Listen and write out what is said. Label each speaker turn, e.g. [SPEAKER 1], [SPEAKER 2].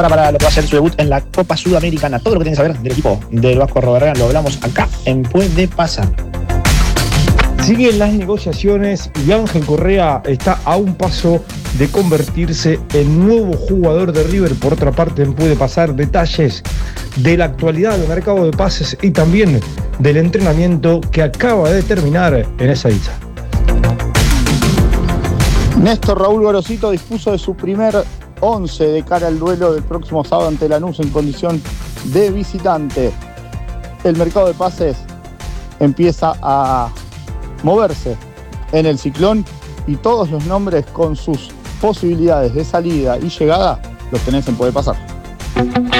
[SPEAKER 1] para lo que va a ser su debut en la Copa Sudamericana. Todo lo que tienen que saber del equipo del Vasco Robarrena lo hablamos acá en Puede Pasar.
[SPEAKER 2] Siguen las negociaciones y Ángel Correa está a un paso de convertirse en nuevo jugador de River. Por otra parte, Puede Pasar detalles de la actualidad del mercado de pases y también del entrenamiento que acaba de terminar en Ezeiza.
[SPEAKER 3] Néstor Raúl Gorosito dispuso de su primer 11 de cara al duelo del próximo sábado ante Lanús en condición de visitante. El mercado de pases empieza a moverse en el ciclón y todos los nombres con sus posibilidades de salida y llegada los tenés en Puede Pasar.